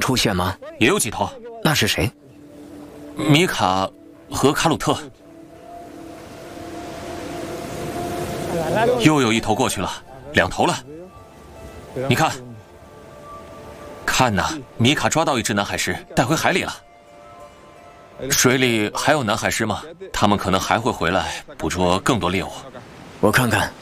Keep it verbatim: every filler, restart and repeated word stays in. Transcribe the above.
出现吗？ 也有几头。 那是谁？ 米卡和卡鲁特。又有一头过去了，两头了。你看，看呐，米卡抓到一只南海狮，带回海里了。水里还有南海狮吗？他们可能还会回来捕捉更多猎物。 我看看。